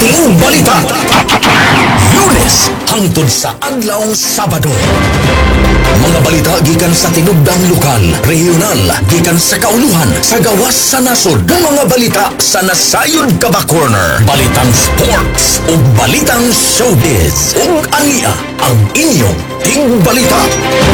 Bagting Balita. Lunes hangtod sa adlawng Sabado. Mga balita gikan sa tinubdang lokal, regional, gikan sa kauluhan, sa gawas sa nasod. Mga balita sa nasayod ka ba corner. Balitang sports o balitang showbiz. Ug ania ang inyong ting balita.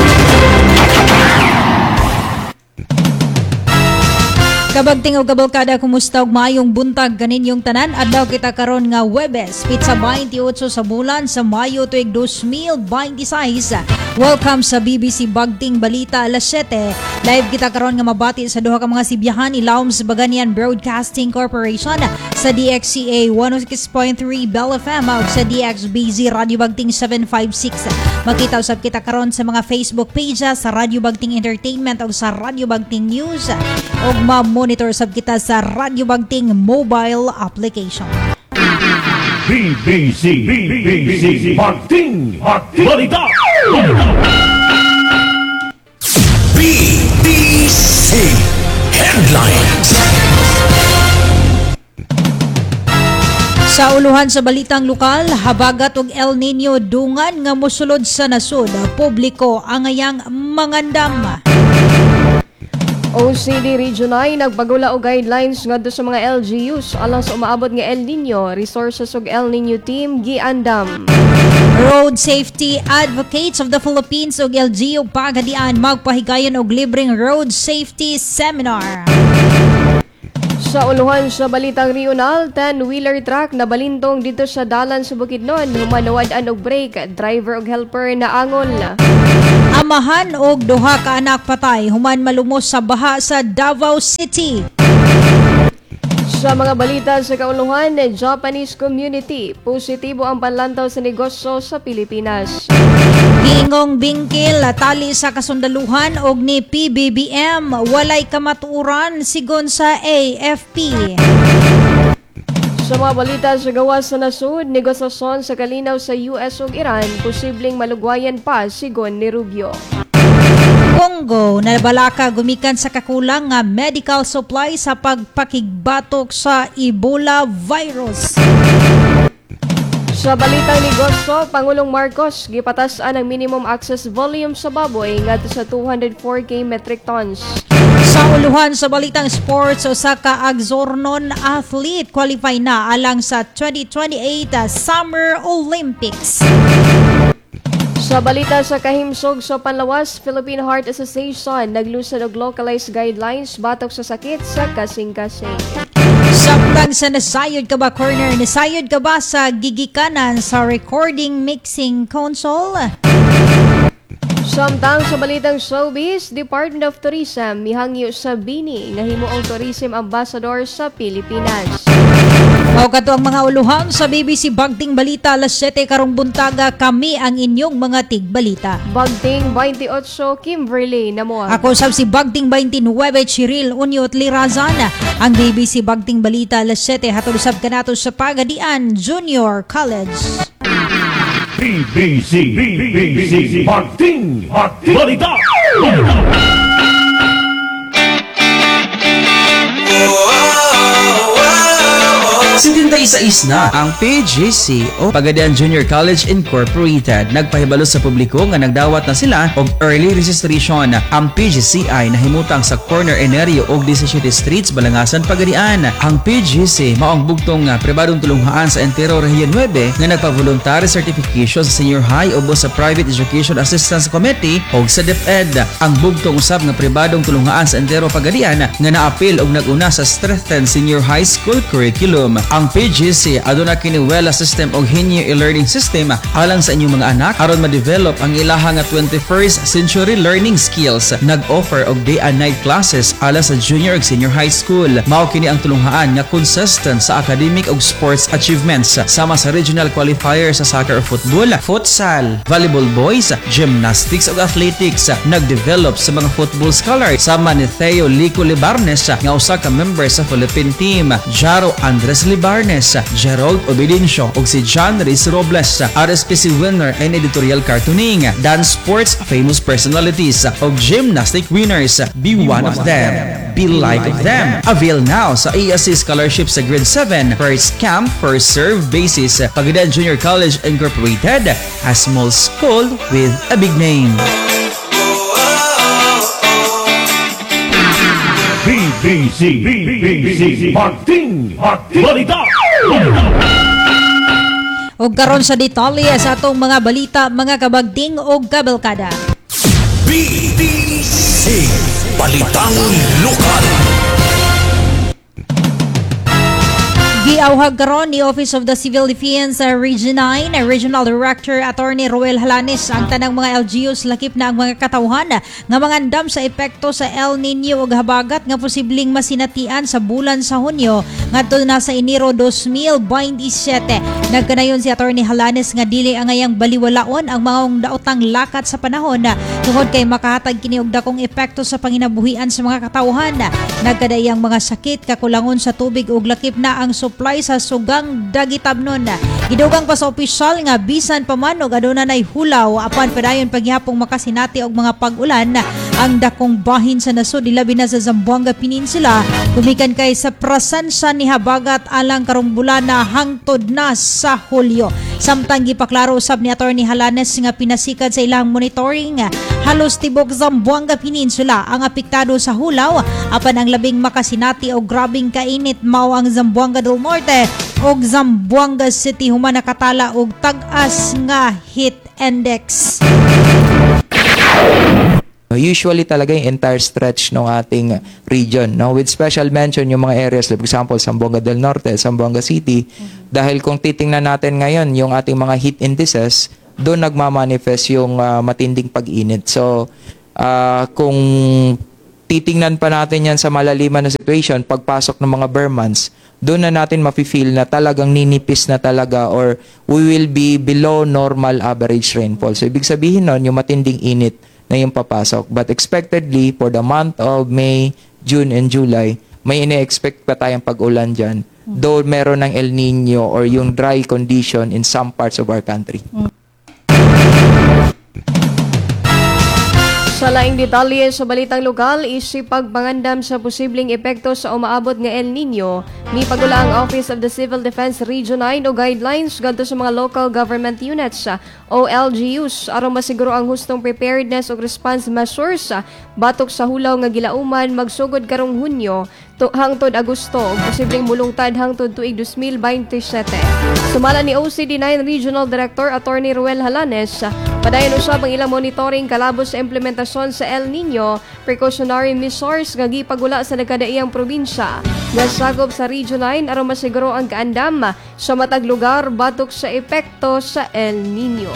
Kabagting o kabalkada, kumusta og maayong buntag kaninyong tanan? Adlaw kita karon nga Huwebes, pitsa 28 sa bulan sa Mayo tuig 2026. Welcome sa BBC Bagting Balita alas 7. Live kita karon nga mabati sa duha ka mga sibyahan ilawom sa Baganian Broadcasting Corporation sa DXCA 106.3 Bell FM ug sa DXBZ Radio Bagting 756. Makita usab kita karon sa mga Facebook pages sa Radio Bagting Entertainment ug sa Radio Bagting News ug monitor sab kita sa Radio Bagting mobile application. BBC Bagting Balita. BBC Headlines. Sa uluhan sa balitang lokal, habagat og El Nino dungan nga mosulod sa nasod, publiko ang ayang mangandam. OCD Region 9 nagbagula og guidelines ngadto sa mga LGUs alang sa umaabot nga El Nino. Resources og El Nino team giandam. Road Safety Advocates of the Philippines ug LGU Pagadian magpahigayon og libreng road safety seminar. Sa uluhan sa balitang regional, 10-wheeler truck na balintong dito sa dalan sa Bukidnon, humanawad-an og brake, driver og helper na angol. Amahan og duha ka anak patay human malumos sa baha sa Davao City. Sa mga balita sa kauluhan, Japanese community, positibo ang panlantaw sa negosyo sa Pilipinas. Gingong bingkil tali sa kasundaluhan og ni PBBM walay kamatuoran sigon sa AFP. Sa mga balita sa gawas sa nasud, negosasyon sa kalinaw sa US ug Iran, posibleng malugwayan pa sigon ni Rubio. Congo, nabalaka gumikan sa kakulang nga medical supply sa pagpakigbatok sa Ebola virus. Sa balitang negosyo, Pangulong Marcos gipatasan ang minimum access volume sa baboy ngadto sa 204k metric tons. Sa uluhan sa balitang sports, usa ka Agsornon athlete qualify na alang sa 2028 Summer Olympics. Sa balita sa kahimsog sa panlawas, Philippine Heart Association naglusad og localized guidelines batok sa sakit sa kasing-kasing. Samtang sa nasayod ka ba corner, nasayod ka ba sa gigikanan sa recording mixing console? Samtang sa balitang showbiz, Department of Tourism mihangyo sa Bini nga himuong tourism ambassador sa Pilipinas. O kato ang mga uluhan sa BBC Bagting Balita alas 7 karong buntaga, kami ang inyong mga tigbalita. Bagting 28 Kimberly namo. Ako sab si Bagting 29 Chiril Unyot Lirazan. Ang BBC Bagting Balita alas 7 hatod usab kanato sa Pagadian Junior College. BBC Bagting Balita. 76 na ang PGC o Pagadian Junior College Incorporated. Nagpahibalo sa publiko nga nagdawat na sila og early registration. Ang PGCI nahimutang sa corner area og 17 streets Balangasan, Pagadian. Ang PGC maong bugtong pribadong tulunghaan sa entero Region 9 nga nagpa-voluntary certification sa senior high o sa Private Education Assistance Committee o sa DepEd. Ang bugtong usab nga pribadong tulunghaan sa entero Pagadian nga naapil og naguna sa strengthened senior high school curriculum. Ang PGC aduna kini wella system og hinyo e-learning system alang sa inyong mga anak aron ma-develop ang ilaha nga 21st century learning skills. Nag-offer og day and night classes ala sa junior ug senior high school. Mao kini ang tulunghaan nga consistent sa academic ug sports achievements sama sa regional qualifier sa soccer o football, futsal, volleyball boys, gymnastics ug athletics. Nag-develop sa mga football scholar sama ni Theo Lico Libarnes nga usa ka member sa Philippine team, Jaro Andres Barnes, Gerald Obidencio ug si John Rhys Robles. RSPC winner and editorial cartooning. Dance sports famous personalities ug gymnastic winners. Be one of them. Be like them. Avail now sa ESC scholarship sa grade 7. First camp, first serve basis. Pagadian Junior College Incorporated, a small school with a big name. BBC Parting Balita. Og karon sa detalye sa atong mga balita, mga kabagting og kabalkada. BBC Balitang Lokal. Giauhag karon ni Office of the Civil Defense Region 9 Regional Director Attorney Roel Halanes ang tanang mga LGUs lakip na ang mga katawhan nga mangandam sa epekto sa El Nino ug habagat nga posibleng masinatian sa bulan sa Hunyo ngadto na sa Enero 2027. Nagkanayon si Attorney Halanes nga dili angayang baliwalaon ang mga daotang lakat sa panahon tungod kay makahatag kini og dakong epekto sa panginabuhian sa mga katawhan. Nagkadayang mga sakit, kakulangon sa tubig ug lakip na ang supply sa sugang dagitabnon. Gidugang pa sa opisyal nga bisan pa man og aduna nay hulaw apan padayon paghihapong makasinati og mga pag-ulan ang dakong bahin sa nasud labi na sa Zamboanga Peninsula gumikan kay sa presensya ni habagat alang karong bulan na hangtod na sa Hulyo. Samtang gipaklaro usab ni Attorney Halanes nga pinasikat sa ilang monitoring halos tibok Zamboanga Peninsula ang apektado sa hulaw apan ang labing makasinati og grabing kainit mao ang Zamboanga del Norte og Zamboanga City human nakatala og tag-as nga heat index. Usually talaga yung entire stretch ng ating region, no? With special mention yung mga areas, like for example, Zamboanga del Norte, Zamboanga City, dahil kung titingnan natin ngayon yung ating mga heat indices, doon nagmamanifest yung matinding pag-init. So, kung titingnan pa natin yan sa malaliman na situation, pagpasok ng mga bare months, doon na natin mafe-feel na talagang ninipis na talaga or we will be below normal average rainfall. So, ibig sabihin nun, yung matinding init na yung papasok. But expectedly, for the month of May, June, and July, may ine-expect pa tayong pag-ulan dyan. Though meron ng El Nino or yung dry condition in some parts of our country. Sa laing detalye sa balitang lokal, isip pagpangandam sa posibleng epekto sa umaabot nga El Nino, ni pagula ang Office of the Civil Defense Region 9 o guidelines gadto sa mga local government units o LGUs aron masiguro ang hustong preparedness o response measures batok sa hulaw nga gilauman magsugod karong Hunyo hangtod Agosto ug posibleng mulungtad hangtod tuig 2027. Sumala ni OCD9 Regional Director Attorney Roel Halanes, padayon usab ang ilang monitoring kalabos sa implementasyon sa El Nino precautionary measures nga gipagula sa nagkadaiyang probinsya nga sakop sa Region 9 aron masiguro ang kaandam sa matag lugar batok sa epekto sa El Nino.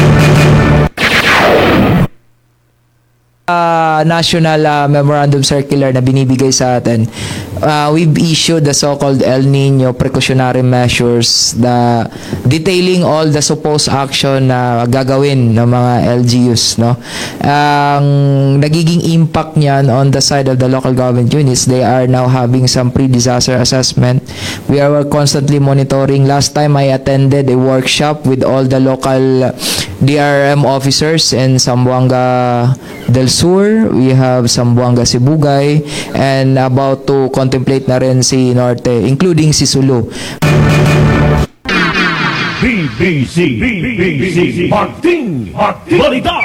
National Memorandum Circular na binibigay sa atin, we've issued the so-called El Nino precautionary measures na detailing all the supposed action na gagawin ng mga LGUs, no? Ang nagiging impact niyan on the side of the local government units, they are now having some pre-disaster assessment. We are constantly monitoring. Last time I attended a workshop with all the local DRM officers in Zamboanga del Sur, we have Zamboanga Sibugay, and about to contemplate na rin si Norte, including si Sulu. BBC Parting Balita.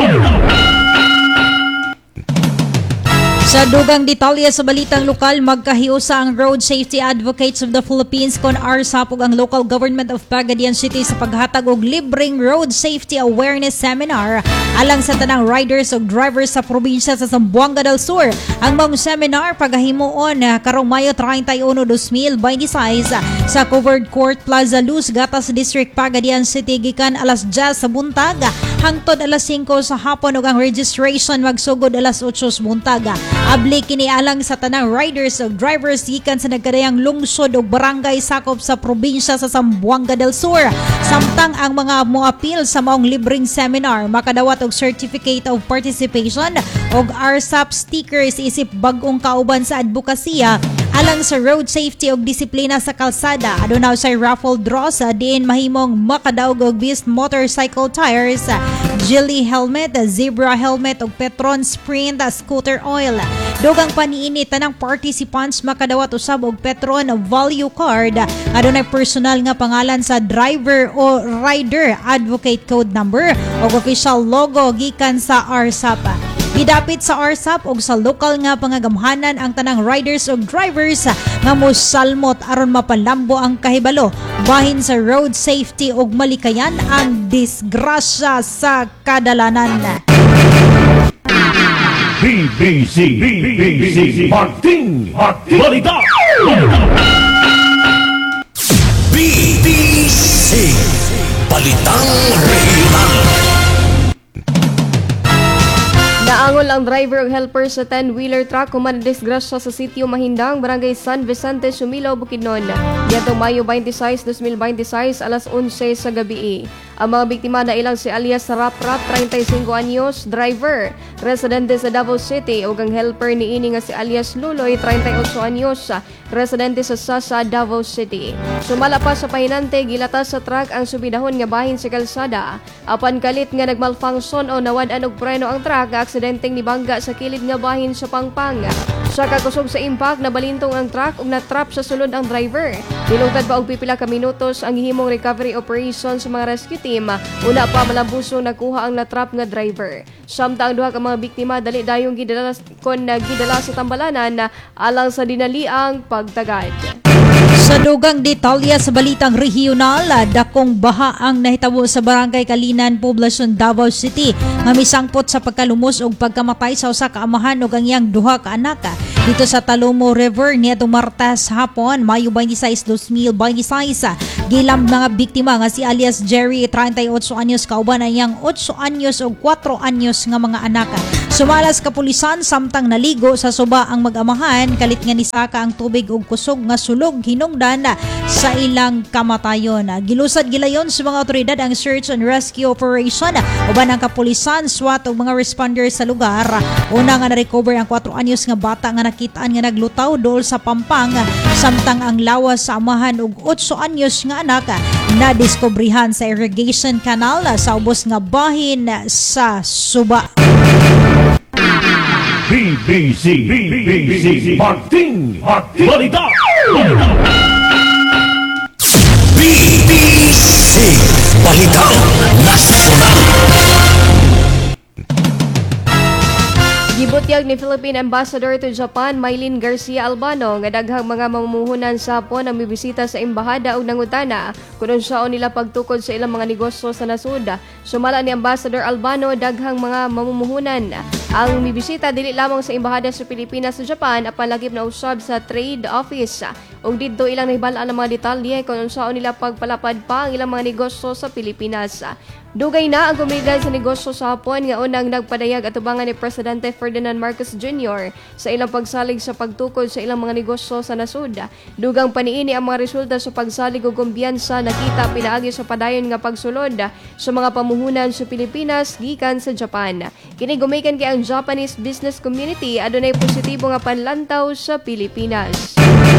Sa dugang detalye sa balitang lokal, magkahiusa ang Road Safety Advocates of the Philippines kon RSAP ug ang Local Government of Pagadian City sa paghatag og libreng road safety awareness seminar alang sa tanang riders ug drivers sa probinsya sa Zamboanga del Sur. Ang maong seminar pagahimuon karong Mayo 31, 2026 sa Covered Court Plaza Luz, Gatas District, Pagadian City gikan alas 10 sa buntag hangtod alas 5 sa hapon ug ang registration magsugod alas 8 sa buntag. Abli kini alang sa tanang riders o drivers gikan sa nagkadayang lungsod o barangay sakop sa probinsya sa Zamboanga del Sur. Samtang ang mga moapil sa maong libreng seminar makadawat og certificate of participation o RSAP stickers isip bag-ong kauban sa advokasya alang sa road safety ug disiplina sa kalsada. Aduna usay raffle draw sa diin mahimong makadaog og Beast motorcycle tires, Gilly helmet, Zebra helmet ug Petron Sprint scooter oil. Dugang paniini tanang participants makadawat usab og Petron value card. Adunay personal nga pangalan sa driver o rider, advocate code number ug official logo gikan sa RSAP. Gidapit sa RSAP ug sa lokal nga pangagamhanan ang tanang riders ug drivers nga mosalmot aron mapalambo ang kahibalo bahin sa road safety ug malikayan ang disgrasya sa kadalanan. BBC Marting Balita. BBC Balitang Regional. Naangol ang driver ug helper sa 10-wheeler truck human disgrasya sa sitio Mahindang, Barangay San Vicente, Sumilao, Bukidnon. Nitong Mayo 26, 2026, alas 11 sa gabi. Ang mga biktima na ilang si alias Rap Rap, 35 anyos, driver, residente sa Davao City, ug ang helper ni ini nga si alias Luloy, 38 anyos, residente sa Sasa, Davao City. Sumala pa sa pahinante, gilatas sa truck ang subidahon nga bahin sa kalsada. Apan kalit nga nagmalfunction o nawad-an og preno ang truck, nga aksidenteng nibangga sa kilid nga bahin sa Pangpang. Sa kakusog sa impact, nabalintong ang truck ug natrap sa sulod ang driver. Nilungtad pa og pipila ka minutos ang gihimong recovery operation sa mga rescue team. Una pa malabuso nakuha ang natrap nga driver. Samtang duha ka mga biktima dali dayong gidala sa tambalanan alang sa dinaliang pagtagad. Sa dugang detalya sa balitang regional, dakong baha ang nahitabo sa Barangay Kalinan, Poblacion, Davao City nga misangpot sa pagkalumos ug pagkamatay sa usa ka amahan ug ang iyang duha ka anak dito sa Talomo River niadtong Martes hapon, Mayo 26, 2026. Gilam mga biktima nga si alias Jerry, 38 anyos, kauban ang iyang 8 anyos ug 4 anyos nga mga anak. Sumalas kapulisan samtang naligo sa suba ang mag-amahan kalit nga nisaka ang tubig ug kusog nga sulog hinungdan sa ilang kamatayon. Gilusad gilayon sa mga otoridad ang search and rescue operation uban ang kapulisan, SWAT ug mga responders sa lugar. Una nga na-recover ang 4 anyos nga bata nga nakitaan nga naglutaw dool sa Pampang samtang ang lawas sa amahan ug 8 anyos nga anak na diskubrihan sa irrigation canal sa ubos nga bahin sa suba. BBC Marting Balita. BBC Balitang Nasional. Gibutyag ni Philippine Ambassador to Japan, Mylene Garcia Albano, nga daghang mga mamumuhunan sa Hapon ang mibisita sa embahada ug nangutana kung unsaon nila pagtukod sa ilang mga negosyo sa nasud. Sumala ni Ambassador Albano, daghang mga mamumuhunan ang mibisita dili lamang sa embahada sa Pilipinas sa Japan apan lagip na usab sa trade office. Ug didto ilang nahibalaan ang mga detalye kung unsaon nila pagpalapad pa ang ilang mga negosyo sa Pilipinas. Dugay na ang komunidad sa negosyo sa Hapon nga unang nagpadayag atubangan ni Presidente Ferdinand Marcos Jr. sa ilang pagsalig sa pagtukod sa ilang mga negosyo sa nasud. Dugang paniini ang mga resulta sa pagsalig ug kumbiyansa nakita pinaagi sa padayon nga pagsulod sa mga pamuhunan sa Pilipinas gikan sa Japan. Kini gumikan kay ang Japanese business community adunay positibo nga panlantaw sa Pilipinas.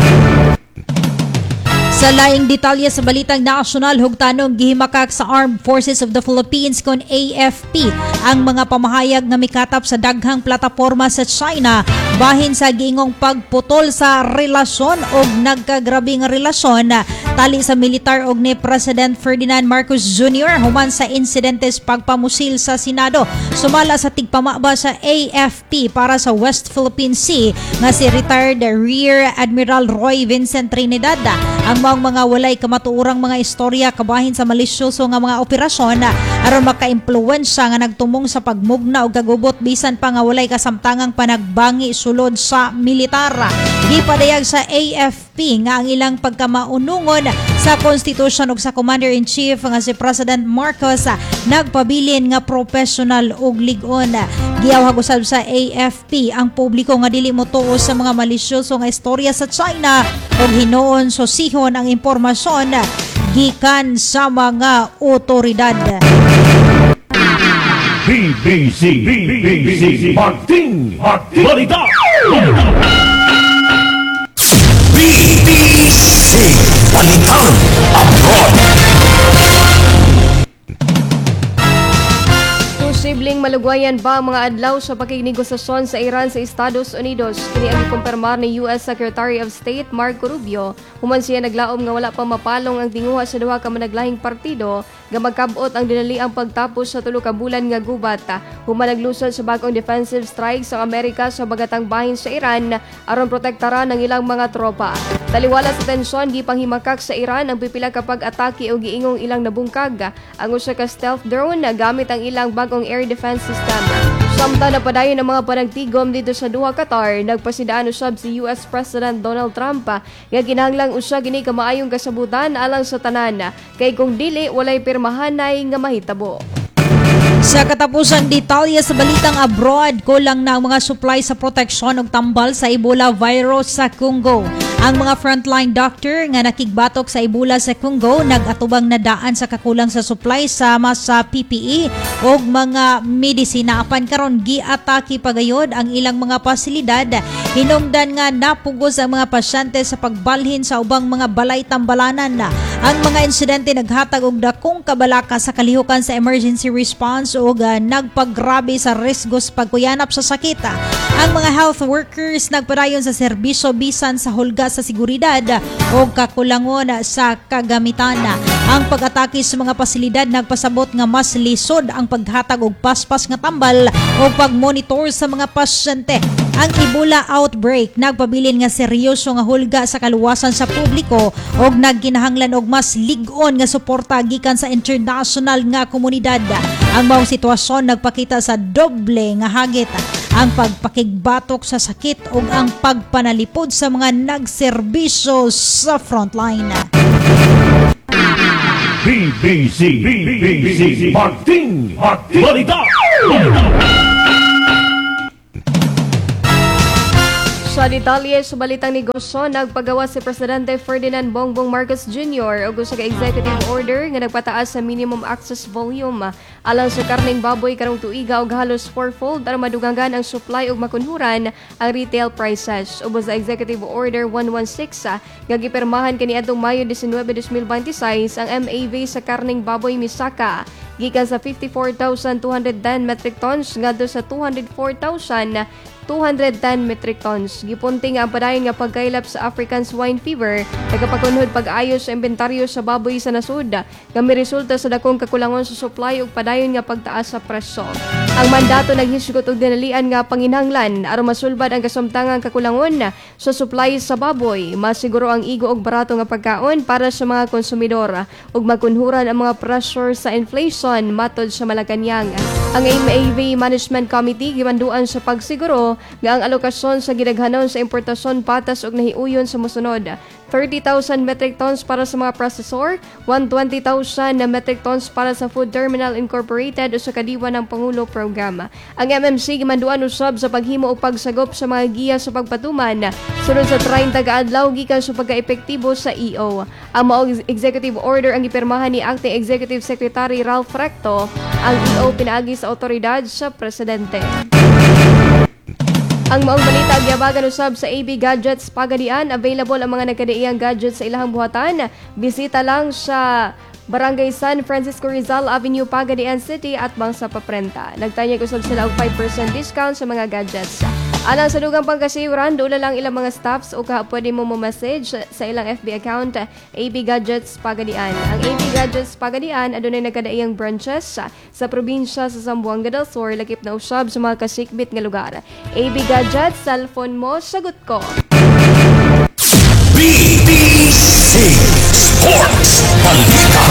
Sa laing detalye sa balitang nasyonal, hugtanong gihimakak sa Armed Forces of the Philippines kon AFP ang mga pamahayag nga mikatap sa daghang plataporma sa China bahin sa giingong pagputol sa relasyon o nagkagrabing relasyon tali sa militar og ni President Ferdinand Marcos Jr. human sa insidentes pagpamusil sa Senado. Sumala sa tigpamaba sa AFP para sa West Philippine Sea nga si retired Rear Admiral Roy Vincent Trinidad ang mga walay kamatuurang mga istorya kabahin sa malisyoso nga mga operasyon aron maka-impluwensya nga nagtumong sa pagmugna og kagubot bisan pa nga walay kasamtangang panagbangi sulod sa militar. Gipadayag sa AFP nga ang ilang pagkamaunungon sa konstitusyon ug sa Commander-in-Chief nga si President Marcos nagpabilin nga professional ug lig-on. Giyawhag usab sa AFP ang publiko nga dili motuo sa mga malisyoso nga istorya sa China ug hinuon sosihon ang impormasyon gikan sa mga otoridad. BBC Marting Balita. BBC Balitang Abroad. Posibleng malugwayan ba ang mga adlaw sa pakikinegosasyon sa Iran sa Estados Unidos? Kini ang ikumpirmar ni US Secretary of State Marco Rubio. Human siya naglaom nga wala pa mapalong ang tinguha sa duha ka managlahing partido nga magkabot ang dinali ang pagtapos sa tulo ka bulan nga gubat. Human naglusod sa bagong defensive strike sa Amerika sa bagatang bahin sa Iran aron protektaran ang ilang mga tropa. Taliwala sa tensyon, gipanghimakak sa Iran ang pipila kapag atake o giingong ilang nabungkag ang usa ka stealth drone na gamit ang ilang bagong air defense system. Samtang napadayon ang mga panagtigom dito sa Doha, Qatar, nagpasidaan usab si US President Donald Trump nga kinahanglang usa gini ka maayong kasabutan alang sa tanan kay kung dili walay pirmahanay nga mahitabo. Sa katapusan detalye sa balitang abroad, kulang na ang mga supply sa proteksyon ug tambal sa Ebola virus sa Congo. Ang mga frontline doctor nga nakigbatok sa Ebola sa Congo nagatubang nadaan sa kakulang sa supply sama sa PPE ug mga medisina apan karon giatake pagayod ang ilang mga pasilidad. Hinungdan nga napugos ang mga pasyente sa pagbalhin sa ubang mga balay tambalanan. Ang mga insidente naghatag og dakong kabalaka sa kalihukan sa emergency response ug nagpagrabe sa risgo sa pagkuyanap sa sakit. Ang mga health workers nagpadayon sa serbisyo bisan sa hulga sa seguridad o kakulangon sa kagamitan. Ang pag-atake sa mga pasilidad nagpasabot nga mas lisod ang paghatag og paspas nga tambal o pagmonitor sa mga pasyente. Ang Ebola outbreak nagpabilin nga seryoso nga hulga sa kaluwasan sa publiko og nagkinahanglan og mas lig-on nga suporta gikan sa international nga komunidad. Ang maong sitwasyon nagpakita sa doble nga hagit ang pagpakigbatok sa sakit ug ang pagpanalipod sa mga nagserbisyo sa frontline. BBC Martin Balita. Sa detalye sa balitang negosyo, nagpagawa si Presidente Ferdinand Bongbong Marcos Jr. og usa ka executive order nga nagpataas sa minimum access volume alang sa karneng baboy karong tuiga og halos fourfold aron maduganggan ang supply ug makunhuran ang retail prices. Ubos sa Executive Order 116 nga gipirmahan kaniadtong Mayo 19, 2026 ang MAV sa karneng baboy misaka gikan sa 54,210 metric tons ngadto sa 204,210 metric tons. Gipunting nga ang padayon nga pagkailap sa African swine fever, nagapakunhod pag-ayos sa inventaryo sa baboy sa nasud, nga may resulta sa dakong kakulangon sa supply ug padayon nga pagtaas sa presyo. Ang mandato naghisgot og dinalian nga panginahanglan aron masulbad ang kasamtangang kakulangon sa supply sa baboy, masiguro ang igo og barato nga pagkaon para sa mga konsumidor ug magkunhuran ang mga pressure sa inflation matod sa Malacañang. Ang MAV Management Committee gimanduan sa pagsiguro nga ang alokasyon sa gidaghanon sa importasyon patas og nahiuyon sa mosunod. 30,000 metric tons para sa mga processor, 120,000 na metric tons para sa Food Terminal Incorporated o sa kadiwa ng Pangulo Programa. Ang MMC gimanduan usab sa paghimo og pagsagop sa mga giya sa pagpatuman sunod sa 30 ka adlaw gikan sa pagka-epektibo sa EO. Ang maong executive order ang gipirmahan ni Acting Executive Secretary Ralph Recto. Ang EO pinaagi sa otoridad sa presidente. Ang maong balita giabagan usab sa AB Gadgets Pagadian. Available ang mga nagkadaiyang gadgets sa ilahang buhatan. Bisita lang sa Barangay San Francisco Rizal Avenue, Pagadian City at Bangsa Paprenta. Nagtanyag usab sila og 5% discount sa mga gadgets. Alang sa dugang pangkasayuran, doon lang ilang mga staffs o pwede mo message sa ilang FB account AB Gadgets Pagadian. Ang AB Gadgets Pagadian adunay nagkadaiyang branches sa probinsya sa Zamboanga del Sur, lakip na usab sa mga kasikbit nga lugar. AB Gadgets, cellphone mo, sagot ko. BBC Sports Balita.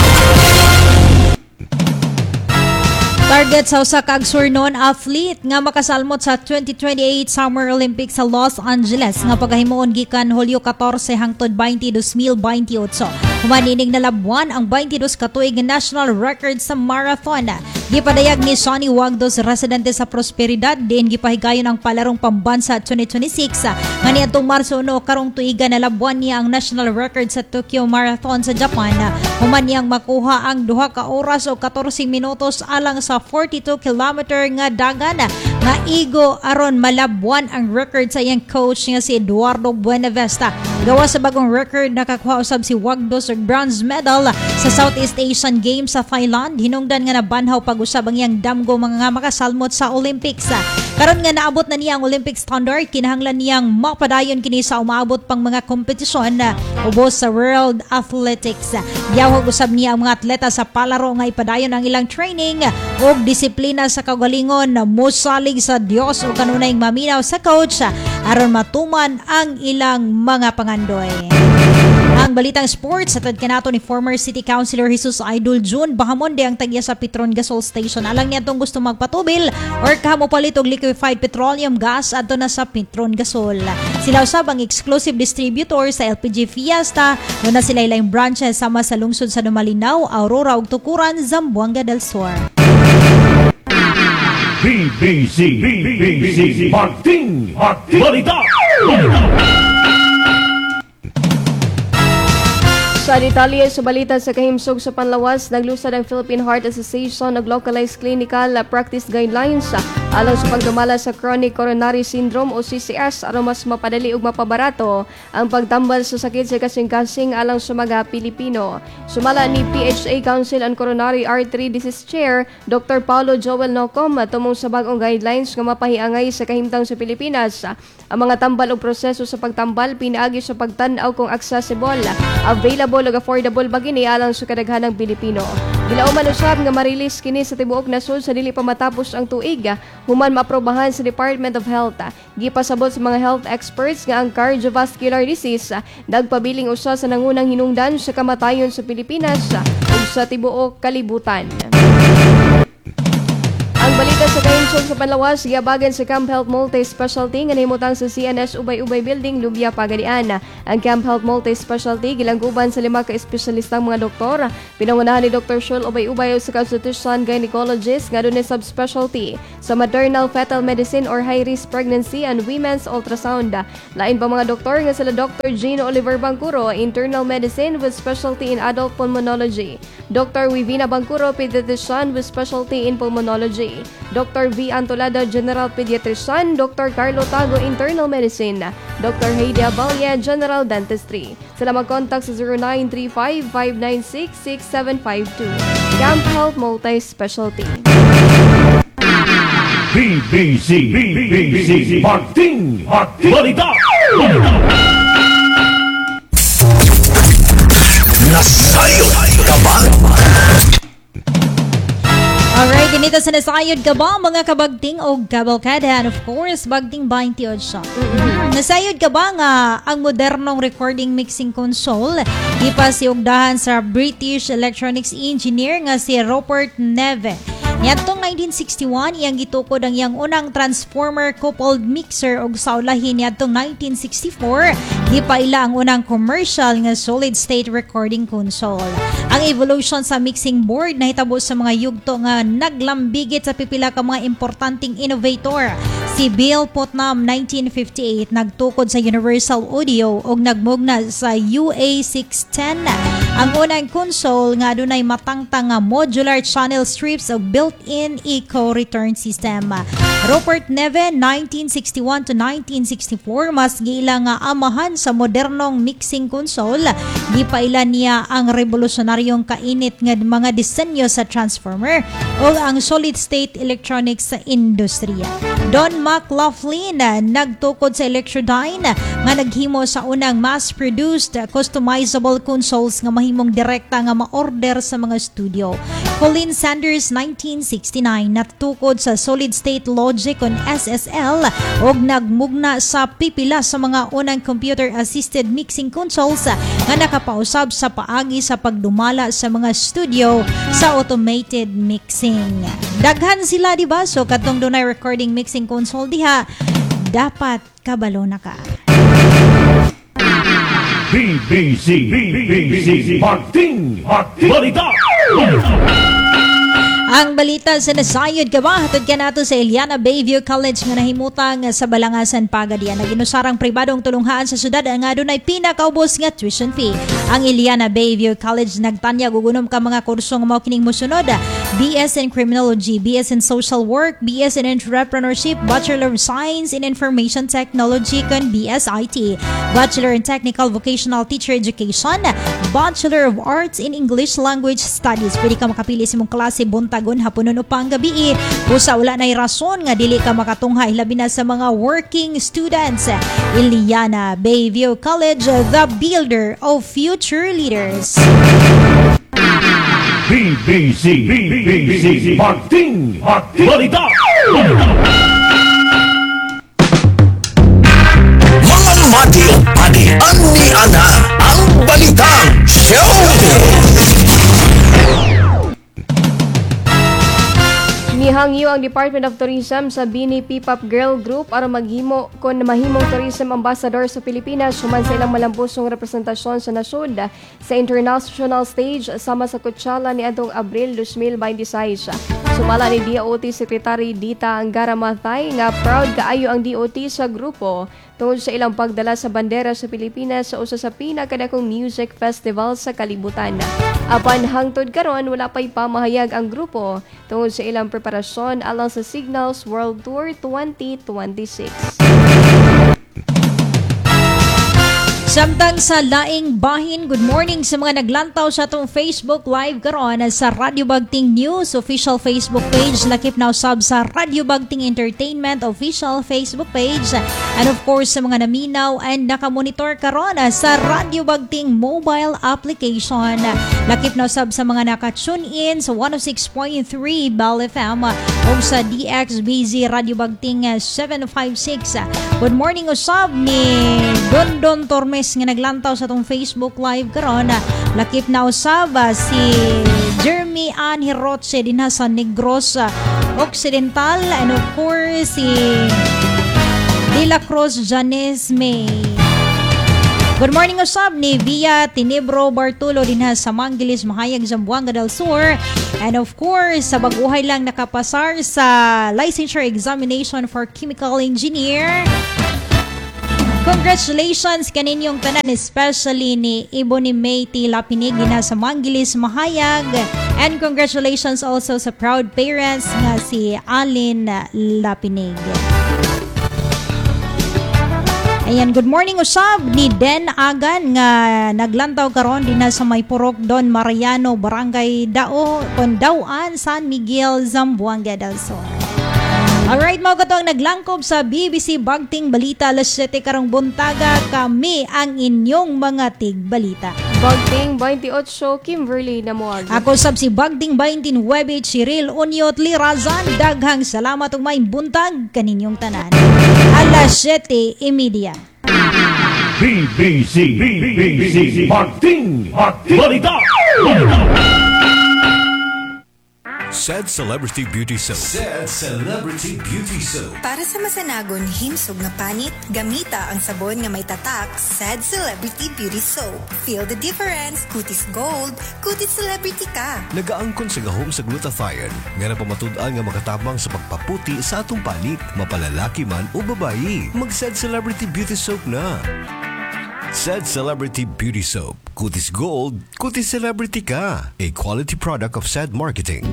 Target sa usa ka agsurnon athlete nga makasalmot sa 2028 Summer Olympics sa Los Angeles nga paghimuon gikan Hulyo 14 hangtod 20, 2028. Humanining nalabuan ang 22 ka tuig nga national record sa marathon. Gipadayag ni Sonny Wagdos, residente sa Prosperidad, diin gipahigayon ang palarong pambansa 2026. Nga niadtong Marso 1 karong tuiga nalabuan niya ang national record sa Tokyo Marathon sa Japan. Human niyang makuha ang 2 ka oras o 14 minutos alang sa 42 kilometer nga dagan nga igo aron malabuan ang record sa iyang coach nga si Eduardo Buenavesta. Gawa sa bagong record, nakakuha usab si Wagdos og bronze medal sa Southeast Asian Games sa Thailand. Hinungdan nga nabanhaw pag-usab ang iyang damgo mga makasalmot sa Olympics. Karon nga naabot na niya ang Olympic standard, kinahanglan niyang mapadayon kini sa umaabot pang mga kompetisyon ubos sa World Athletics. Giyawag usab niya ang mga atleta sa palaro nga ipadayon ang ilang training ug disiplina sa kagalingon, mosalig sa Dios o kanunay maminaw sa coach aron matuman ang ilang mga pangandoy. Ang balitang sports, satad kanato ni former City Councilor Jesus Idol June Bahamonde ang tagya sa Petron Gasol Station. Alang niya itong gusto magpatubil or kamo palit og liquefied petroleum gas adto na sa Petron Gasol. Sila usab ang exclusive distributor sa LPG Fiesta. Doon na sila ilang branches sama sa lungsod sa Numalinaw, Aurora ug Tukuran, Zamboanga del Sur. BBC Magting Balita. Sa detalye sa balita sa kahimsog sa panlawas, naglusad ang Philippine Heart Association ng localized clinical practice guidelines alang sa pagdumala sa chronic coronary syndrome o CCS aron mas mapadali ug mapabarato ang pagtambal sa sakit sa kasing-kasing alang sa mga Pilipino. Sumala ni PHA Council on Coronary Artery Disease Chair Dr. Paulo Joel Nocom tumong sa bagong guidelines nga mapahiangay sa kahimtang sa Pilipinas. Ang mga tambal o proseso sa pagtambal pinaagi sa pagtan-aw kung accessible, available ug affordable ba kini alang sa kadaghanang Pilipino. Gilauman usab nga marilis kini sa tibuok nasod sa dili pa matapos ang tuig human maaprobahan sa Department of Health. Gipasabot sa mga health experts nga ang cardiovascular disease nagpabiling usa sa nangunang hinungdan sa kamatayon sa Pilipinas ug sa tibuok kalibutan. Ang balita sa kahimsog sa panlawas, giabagan sa Camp Health Multi-Specialty nga nahimutang sa CNS Ubay-Ubay Building, Lubya, Pagadian. Ang Camp Health Multi-Specialty gilangguban sa 5 ka espesyalistang mga doktor. Pinangunahan ni Dr. Shul Ubay-Ubay sa Constitution Gynecologist nga dunay subspecialty sa maternal fetal medicine or high-risk pregnancy and women's ultrasound. Lain pa mga doktor nga sila Dr. Gino Oliver Bangkuro, internal medicine with specialty in adult pulmonology. Dr. Wivina Bangkuro, pediatrician with specialty in pulmonology. Dr. V. Antolada, General Pediatrician. Dr. Carlo Tago, Internal Medicine. Dr. Heidi Abalia, General Dentistry. Sila mag-contact sa 0935-596-6752. Camp Health Multi-Specialty. BBC Magting Balita. Nasayod ka ba? Alright, ganito sa nasayod ka ba mga kabagting o kabalkada? And of course, bagting 28 siya. Nasayod ka ba nga ang modernong recording mixing console ipasiugdahan sa British electronics engineer nga si Rupert Neve. Niadtong 1961, iyang gitukod ang iyang unang transformer coupled mixer ug sa ulahin niadtong 1964, gipaila ang unang commercial nga solid-state recording console. Ang evolution sa mixing board nahitabo sa mga yugto nga naglambigit sa pipila ka mga importanteng innovator. Si Bill Putnam 1958 nagtukod sa Universal Audio ug nagmugna sa UA610. Ang unang console nga adunay matangtang nga modular channel strips ug built-in eco return system. Rupert Neve 1961 to 1964 mas giila nga amahan sa modernong mixing console. Gipaila niya ang revolusyonaryong kainit nga mga disenyo sa transformer ug ang solid-state electronics sa industriya. Don McLaughlin nagtukod sa Electrodyne nga naghimo sa unang mass-produced customizable consoles nga mahimong direkta nga ma-order sa mga studio. Colin Sanders 1969 natukod sa solid-state logic on SSL ug nagmugna sa pipila sa mga unang computer-assisted mixing consoles nga nakapausab sa paagi sa pagdumala sa mga studio sa automated mixing. Daghan sila diba? So katong dunay recording mixing console diha, dapat kabalo na ka. BBC Magting Balita. Ang balita sa nasayod ka ba? Hatod ka nato sa Eliana Bayview College nga nahimutang sa Balangasan, Pagadian. Naginusarang pribadong tulunghaan sa syudad ang adunay pinakaubos nga tuition fee. Ang Eliana Bayview College nagtanyag ugunom ka mga kurso nga mao kining mosunod: BS in Criminology, BS in Social Work, BS in Entrepreneurship, Bachelor of Science in Information Technology kan BSIT, Bachelor in Technical Vocational Teacher Education, Bachelor of Arts in English Language Studies. Pwede ka makapili sa mong klase buntagon, hapunon o pang gabi. Busa wala na'y rason nga dili ka makatunghay labi na sa mga working students. Eliana Bayview College, the builder of future leaders. BBC Parting Balita. Mga mati o padi, ani ana, ang balitang showbiz. Mihangyo ang Department of Tourism sa Bini P-Pop Girl Group para maghimo kon mahimong tourism ambassador sa Pilipinas human sa ilang malampusong representasyon sa nasud sa international stage sama sa Coachella ni adtong Abril 2026. Sumala ni DOT Secretary Dita Angara Mathay nga proud kaayo ang DOT sa grupo tungod sa ilang pagdala sa bandera sa Pilipinas sa usa sa pinakadakong music festival sa kalibutan. Apan hangtod karon wala pay pamahayag ang grupo tungod sa ilang preparasyon alang sa Signals World Tour 2026. Samtang sa laing bahin, good morning sa mga naglantaw sa atong Facebook Live karon sa Radio Bagting News official Facebook page. Lakip na usab sa Radio Bagting Entertainment official Facebook page. And of course sa mga naminaw and nakamonitor karon sa Radio Bagting mobile application. Lakip na usab sa mga naka-tune in sa 106.3 Bal FM o sa DXBZ Radio Bagting 756. Good morning usab ni Dondon Tormes nga naglantaw sa tong Facebook Live karon. Lakip na usab si Jeremy Ann Hirotse dinha sa Negros Occidental, and of course si De La Cruz Janice May. Good morning usab ni Via Tinebro Bartolo dinha sa Mangilis, Mahayag, Zamboanga del Sur. And of course, sa baguhay lang nakapasar sa licensure examination for chemical engineer. Congratulations kaninyong tanan, especially ni Iboni May T. Lapinig na sa Mangilis, Mahayag. And congratulations also sa proud parents nga si Alin Lapinig. Ayan, good morning usab ni Den Agan nga naglantaw karon din sa Maypurok, Don Mariano, Barangay Dao, Condauan, San Miguel, Zamboanga del Sur. Alright, mga katong naglangkob sa BBC Bagting Balita, alas 7 karong buntaga, kami ang inyong mga tigbalita. Bagting 28, Kimberly Namuag. Ako sab si Bagting 29, Cyril Oniot Lirazan. Daghang salamat ug may buntag kaninyong tanan. Alas 7:30. BBC Parting Balita. Said Celebrity Beauty Soap. Said Celebrity Beauty Soap. Para sa masanagon himsog nga panit, gamita ang sabon nga may tatak, Said Celebrity Beauty Soap. Feel the difference, kutis gold, kutis celebrity ka. Nagaangkon sa gahom sa glutathione, nga napamatud-an nga makatabang sa pagpaputi sa atong panit, mapalalaki man o babayi. Mag-Said Celebrity Beauty Soap na. Said Celebrity Beauty Soap. Kutis gold, kutis celebrity ka. A quality product of Said Marketing.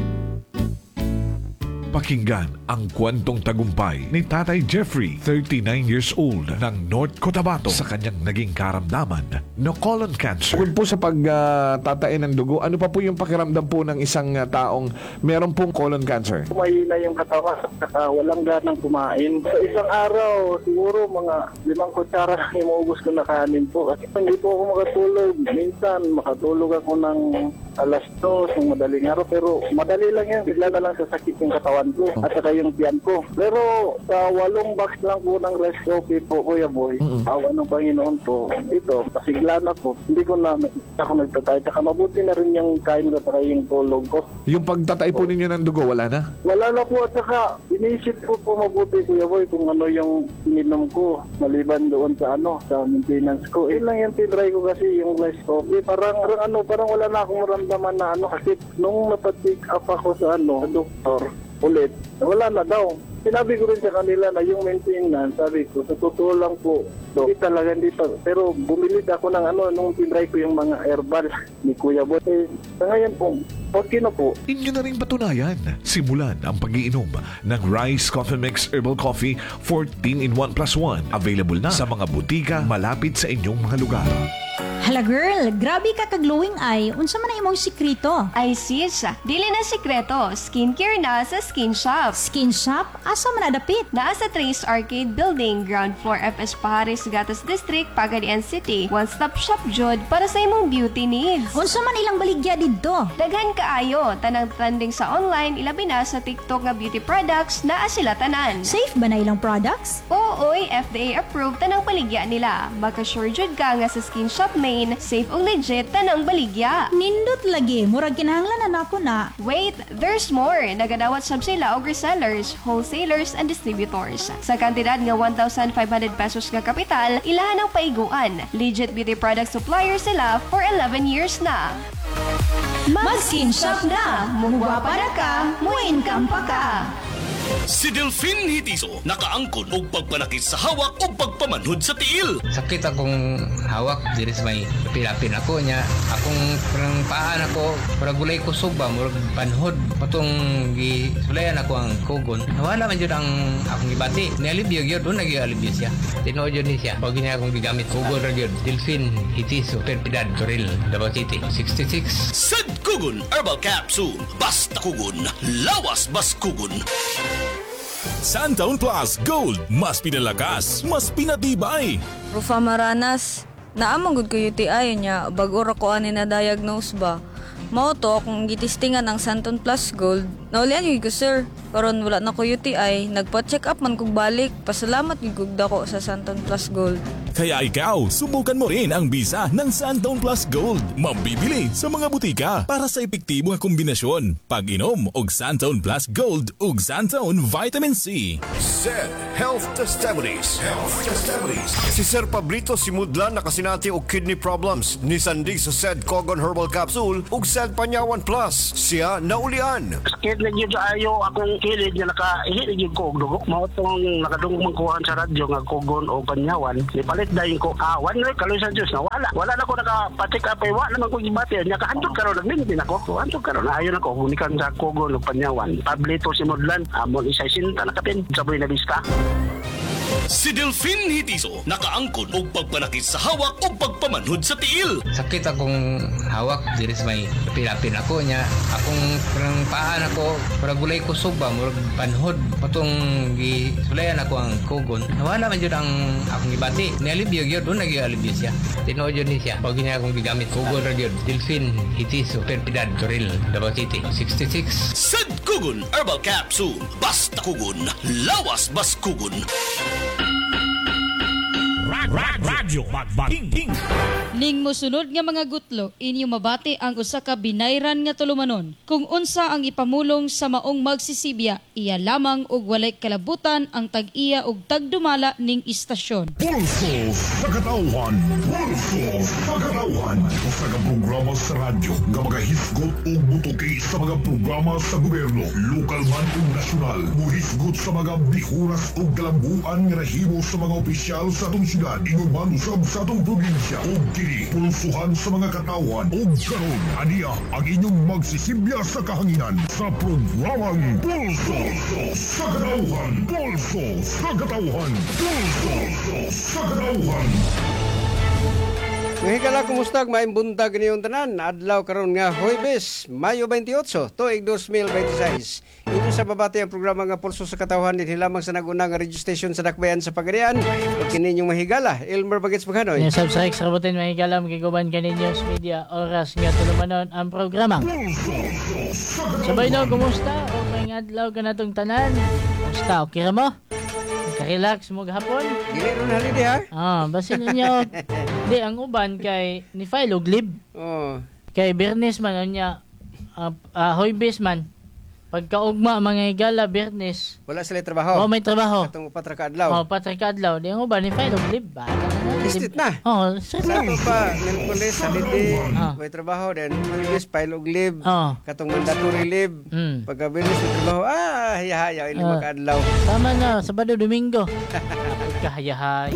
Pakinggan ang kwentong tagumpay ni Tatay Jeffrey, 39 years old, ng North Cotabato sa kanyang naging karamdaman na colon cancer. Bukod po sa pagtatain ng dugo, ano pa po yung pakiramdam po ng isang taong meron pong colon cancer? Mahina yung katawan, walang ganang kumain. Sa isang araw, siguro mga 5 kutsara lang imuubos ko na kanin po. Kasi hindi po ako makatulog. Minsan, makatulog ako ng alas 2 ng madaling araw. Pero madali lang yan. Bigla na lang sasakit yung katawan ko at saka yung tiyan ko. Pero sa 8 box lang po ng rice coffee po, Kuya Boy, awa ng Panginoon po, ito, pasigla wala na po. Hindi ko na ako nagtatay. Tsaka mabuti na rin yung kain ko saka yung tulog ko. Yung pagtatay po ninyo ng dugo, wala na? Wala na po at saka inisip ko po mabuti Kuya Boy kung ano yung ininom ko maliban doon sa sa maintenance ko. Lang yung tinry ko kasi yung rice coffee. Parang wala na akong maramdaman na kasi nung napatik up ako sa doktor ulit, wala na daw. Sinabi ko rin sa kanila na yung maintenance, sabi ko, sa totoo lang po, hindi talaga dito. Pero bumili ako ng nung tinry ko yung mga herbal ni Kuya Boy. Sa ngayon po, okay na po. Inyo na rin patunayan. Simulan ang pag-iinom ng Rice Coffee Mix Herbal Coffee 14 in 1 plus 1. Available na sa mga butika malapit sa inyong mga lugar. Hala girl, grabe ka kag-glowing eye. Unsa man na imong sikrito? Ay sis, dili na sikreto. Skincare na sa Skin Shop. Skin shop? Asa man nadapit? Naa sa Trace Arcade Building, ground floor FS Pahares, Gatas District, Pagadian City. One-stop shop jud para sa imong beauty needs. Unsa man ilang baligya didto? Daghan kaayo, tanang trending sa online, ilabi na sa TikTok nga beauty products, naa sila tanan. Safe ba na ilang products? Ooy, FDA approved tanang baligya nila. Makasure jud ka nga sa Skin Shop main, safe ug legit tanang baligya. Nindot lagi, murag kinahanglan na ako na. Wait, there's more. Nagadawat sab sila og resellers, wholesalers, and distributors. Sa kantidad nga 1,500 pesos nga kapital, ilahan ang paiguan. Legit beauty product supplier sila for 11 years na. Mag-Skin Shop na! Mumuha para ka, mo-income pa ka! Si Delphine Hitiso nakaangkon og pagpanakit sa hawak o pagpamanhod sa tiil. Sakit akong hawak, diri sa may pilapin ako niya. Akong parang paan ako, parang gulay kusog ba, murag panhod. Patong gisulayan ako ang kugon. Nawala man yun ang akong ibati. Nialibyo yun, doon nag-ialibyo siya. Tinood yun siya. Pag niya akong gigamit kugon rin yun. Delphine Hitiso, Perpidad, Toril, Davao City, 66. Sad Kugon Herbal Capsule. Basta kugon, lawas bas kugon. Santaun Plus Gold, mas pinalakas, mas pinatibay. Rufa Maranas, naamang gud ko UTI niya, bago ra ko ani na diagnose ba. Mao to akong gitistingan ng Santaun Plus Gold. Naulian gyud ko sir, karon wala na ko UTI, nagpa-check up man kog balik. Pasalamat gyud kog dako sa Santaun Plus Gold. Kaya ikaw, subukan mo rin ang bisa ng Santaun Plus Gold. Mabibili sa mga butika para sa epektibo nga kombinasyon. Pag-inom og Santaun Plus Gold ug Santaun Vitamin C. SED Health Testimonies. Si Sir Pablito Simudlan nakasinati og kidney problems. Nisandig sa SED Kogon Herbal Capsule ug SED Panyawan Plus. Siya naulian. Sakit na yun sa ayo akong kilid nga nakaihit yun ko og dugo. Mao tong nakadungog magkuhan sa radyo nga Kogon o Panyawan. Ipalit dayon ko awan no kaloy sa Dios na wala na ko nakapatik up ay wala naman ko gibati nya kahandog karon nagmingin ako handog karon ayon ako gunikan sa Kogon ug Panyawan. Pablito Simudlan amon isa sinta nakapin sa Buena Vista. Si Delphine Hitiso nakaangkon og pagpanakit sa hawak o pagpamanhod sa tiil. Sakit akong hawak, diri sa may pilapin ako niya. Akong parang paan ako, parang gulay kusog ba, murag panhod. Patong gisulayan ako ang kugon. Nawala man yun ang akong ibati. Nialibyo yun, doon nag-ialibyo siya. Tinood yun siya. Pag niya akong gigamit kugon rin yun. Delphine Hitiso, Perpidad, Toril, Davao City, 66. Sad Kugon Herbal Capsule. Basta kugon, lawas bas kugon. Radyo Magbating. Ning mosunod nga mga gutlo, inyo mabati ang usa ka binayran nga tulumanon. Kung unsa ang ipamulong sa maong magsisibya, iya lamang og walay kalabutan ang tag-iya og tagdumala ning istasyon. Pulso sa katauhan. Pulso sa katauhan. Sa mga programa sa radyo nga mga hisgot o butuki sa mga programa sa gobyerno, lokal man o nasyonal. Muhisgot sa mga bihuras o galambuan nga nahimo sa mga opisyal sa atong syudad. Inuman usab sa atong probinsya o kini pulsuhan sa mga katawan o karon aniya ang inyong magsisibya sa kahanginan sa programang Pulso sa Katauhan. Pulso sa Katauhan. Pulso sa Katauhan. Mahigala kumusta maayong buntag niyong tanan. Adlaw karon nga Huwebes, Mayo 28, tuig 2026. Ito sa babati ang programa nga Pulso sa Katauhan din lamang sa nagunang radio station sa Dakbayan sa Pagadian. Ug kininyong mahigala, Elmer Bagets Maghanoy. Yes, subscribe sa kabutin mahigala magiguban kaninyo sa media oras nga tulumanon ang programa. Sabay daw kumusta? Okay nga adlaw ka natong tanan. Kumusta? Okay ra mo? relax mo gahapon. Dili ron holiday ha? Basin ninyo. Di ang uban kay ni file og lib. Kay Bernes man unya Hoybes man. Pagkaugma mga higala Bernes. Wala sila trabaho. May trabaho. Katong 4 ka adlaw. 4 ka adlaw. Di ang uban ni file og lib. Listit na. Sa to pa Merkules holiday, may trabaho then Hoybes file og leave. Katong mandatory leave. Pagka Bernes may trabaho, haya-haya ini ka adlaw. Tama na, Sabado Domingo. Kahayahay.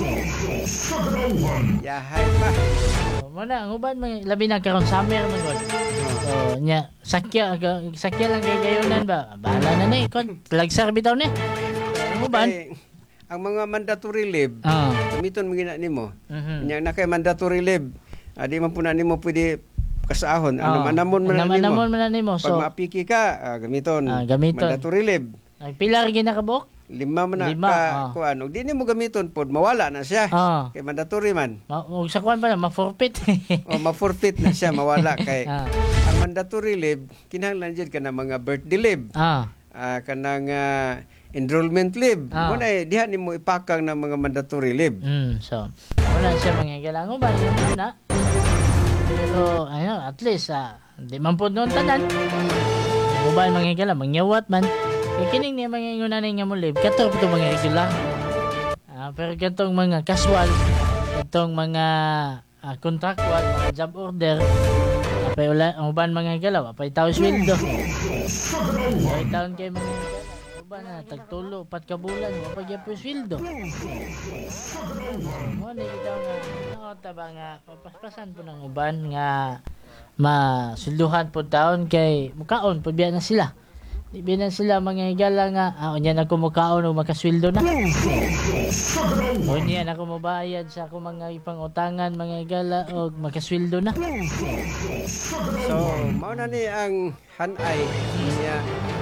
Yahay pa. Muna ang uban labi na karon summer man gud. So nya sakya lang kay gayonan ba. Bahala na ni kon lagsar bitaw ni. Ang uban ang mga mandatory leave, gamiton mo gina nimo. Nya na kay mandatory leave. Di man po na nimo pwede kasahon. Namon man nimo. So pag maapiki ka, gamiton. Mandatory leave. Ay pilar ginakabuok? 5 man na ka kuan. Og di nimo gamiton pod mawala na siya. Kay mandatory man. Og sa kuan pa na ma-forfeit. Ma-forfeit na siya, mawala kay ang mandatory leave kinahanglan jud kana mga birthday leave. Kanang enrollment leave. Muna diha nimo ipakang ng mga mandatory leave. So wala siya mga kailangan ba na. Pero at least di man pod noon tanan. Mobile mga kailangan mangyawat man. Kining niya mga ingunan nga mo live, kato ito mga regular. Pero katong mga casual, katong mga contractual, mga job order, apay wala, ang uban mga galaw, apay tao sweldo. Apay taon kayo mga galaw, uban na, tagtulo, 4 ka bulan, apay kaya po sweldo. Muna ito nga, nakotaba nga, papaspasan po ng uban nga, masulduhan po taon kay mukaon, pagbiya na sila. Di binan sila mga higala nga, unya na kumukaon o makasweldo na. Unya na kumubayad sa ako mga ipangutangan mga higala o makasweldo na. So, mauna ni ang hanay niya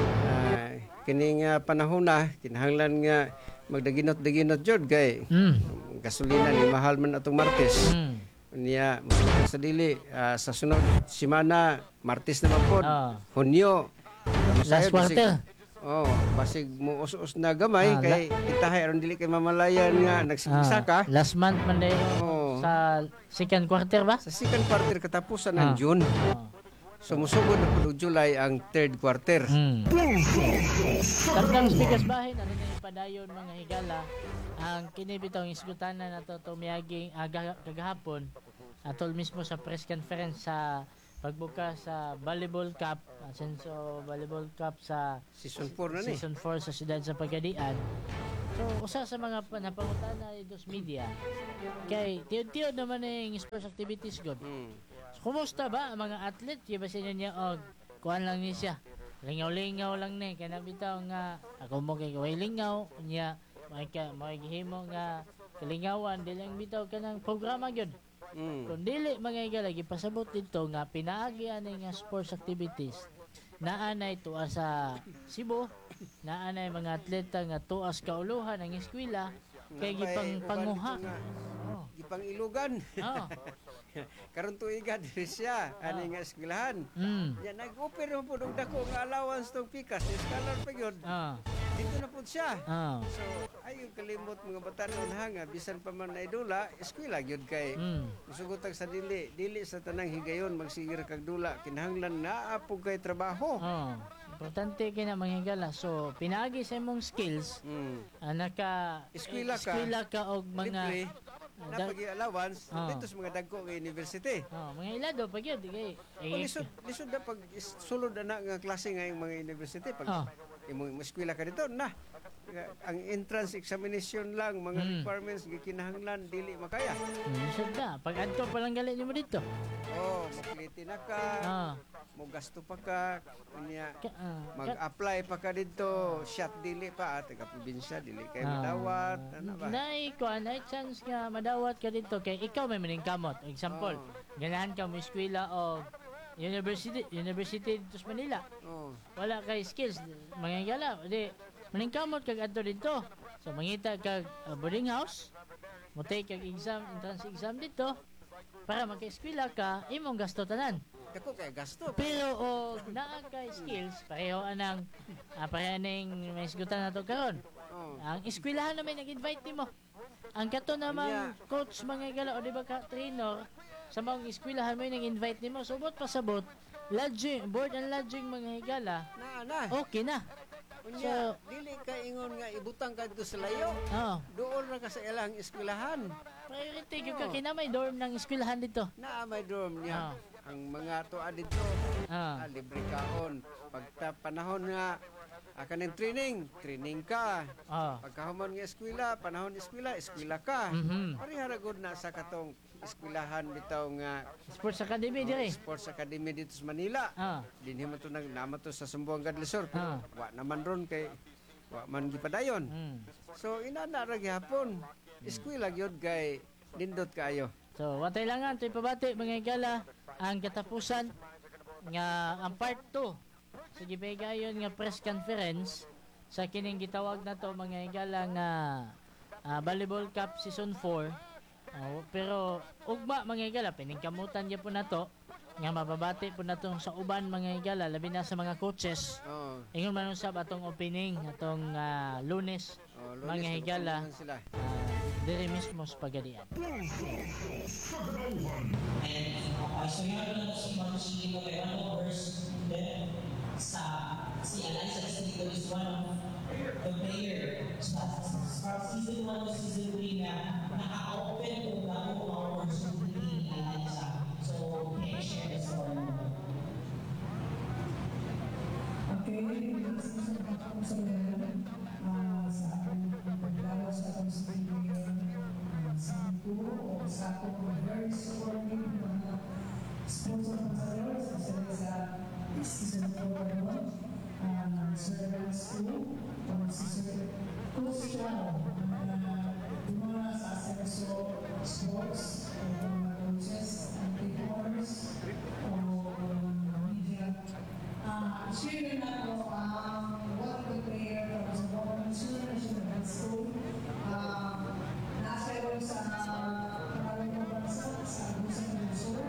kining panahon na, kinahanglan nga magdaginot-daginot jud kay gasolina ni mahal man atong Martes. Niya sa dili sa sunod semana Martes naman pod. Hunyo last quarter. Basig mo us-us na gamay kay itahay aron dili kay mamalayan nga nagsigisaka. Last month man day sa second quarter ba? Sa second quarter katapusan ng June. So musugod na pud July ang third quarter. Tandang speakers bahin ano na ipadayon mga higala ang kinibitaw ng isgutanan nato tumiyaging kagahapon atol mismo sa press conference sa pagbuka sa volleyball cup, Asenso Volleyball Cup sa Season 4 na ni. Season 4 sa siyudad sa Pagadian. So, usa sa mga napangutana idos media kay tiyo naman yung sports activities god. So, kumusta ba ang mga athlete? Kaya ba siya niya kuhan lang ni siya. Lingaw-lingaw lang ni. Kaya nabitaw nga ako mo kay kaway lingaw niya may gihimo nga kalingawan dili lang bitaw ka ng programa god. Kung dili mga igalagi pasabot dito nga pinaagi ani nga sports activities naanay tuwa sa Cebu, naanay mga atleta nga tuas kauluhan ang eskwela kay gipang panguha gipang ilugan. Karon tuiga diri siya ani nga eskwelahan. Ya nag-offer mo pud og dako nga allowance tong pikas scholar pa gyud. Dito na pud siya. So ayo kalimot mga batanon nga bisan pa man naidula eskwela gyud kay sugutag sa dili sa tanang higayon magsigir kag dula kinahanglan naa pug kay trabaho. Importante kay na manghigala. So pinaagi sa imong skills naka eskwela ka og mga napagi allowance dito sa mga dagko nga university. Mga ilado pag yun kay lisod na pag sulod na nga klase nga yung mga university pag imong eskwela ka dito na ang entrance examination lang mga requirements gikinahanglan dili makaya. Lisod na pag adto pa lang gali nimo dito. Mapliti na ka. Mo gasto pa ka unya mag-apply pa ka dito shot dili pa taga probinsya dili kay madawat ana ba. Nay chance nga madawat ka dito kay ikaw may maningkamot. Example, ganahan ka mo eskwela o university dito sa Manila. Wala kay skills mga gala di maningkamot kag adto dito. So mangita kag boarding house, mo take kag exam, entrance exam dito. para magka-eskwela ka, imong gasto tanan. Dako kay gasto. Pero og naa kay skills, pareho anang pareho ning may isgutan nato karon. Ang eskwelahan na may nag-invite nimo. Ang kato namang coach mga higala o di ba ka trainer sa mga eskwelahan mo nag-invite nimo, subot pasabot, lodging, board and lodging mga higala. Okay na. Unya, dili ka ingon nga ibutang ka dito sa layo. Doon na ka sa ilang eskwelahan. Priority gyud ka kinamay dorm ng eskwelahan dito. Naa may dorm niya. Ang mga tuwa dito, libre kaon. Pagta panahon nga kaning training ka. Pagkahuman nga eskwela, panahon eskwela ka. Parihara gud na sa katong eskwelahan bitaw nga Sports Academy dire. Sports Academy dito sa Manila. Dinhi man to naman to sa Sumbuanga del Sur. Wa naman ron kay wa man gipadayon. So inana ra gihapon. Eskwela gyud kay nindot kaayo. So watay langan toy pabati mga higala ang katapusan nga ang part 2 sa gibigayon nga press conference sa kining gitawag na to mga higala nga Volleyball Cup Season 4. Pero ugma mga higala piningkamutan gyud po nato nga mababati po natong sa uban mga higala labi na sa mga coaches. Ingon man usab atong opening atong Lunes mga higala. Dire mismo sa Pagadian. So yun na si Marcy mo kay one overs then si Eliza Castillo is one of the player sa season 1 to season 3 na naka-open to bago opportunity ni Eliza. So can you share the story? Okay, ako sa akong pagdalaw sa akong sampu o sa akong very supportive mga sponsor sponsors sa season 4 Sir School si Sir Coach Chao dumana sa Asenso Sports mga coaches and performers o media share na ako what the player from the Boston National High School nasa ito sa maraming bansa sa Luzon del Sur.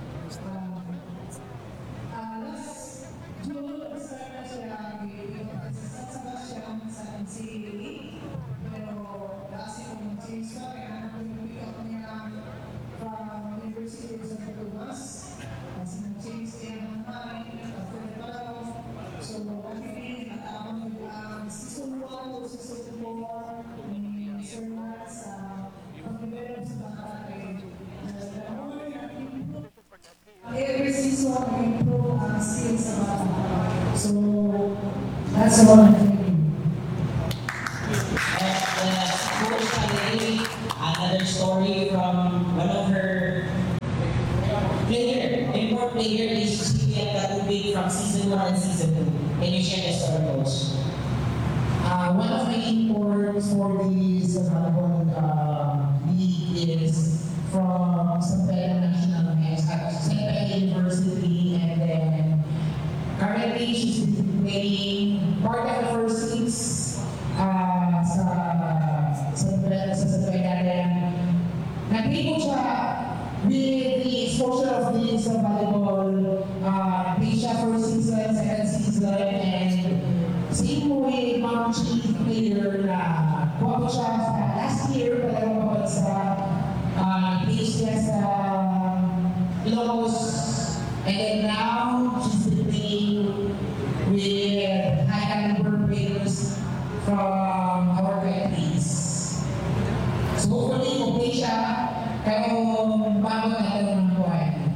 Last June, start na siya sasama siya sa NCAA pero kasi kung mag-change ka kaya nag-pick up niya from University of San Tomas kasi nag-change siya ng mind after the palaw. So, kasi natapang season 1 o season 4 ni Sir Matt sa pag-develop sa bata every season we improve ang skills sa bata. So, that's all I'm thinking. Another story from one of her import player is Cecilia Katubig from season 1 and season 2. Can you share the story, Coach? One of my imports for this volleyball league is from Santa National Santa University, and then currently she's playing part of the first six sa Pagadian. Nag-play siya with the exposure of this volleyball. Play siya first season, second season, and same with Mount Chief player na kuha ko siya last year, palagong pabansa. Play siya sa Ilocos, and then now she's playing with high caliber players from our countries. So hopefully, okay siya, pero bago natin ng buhay.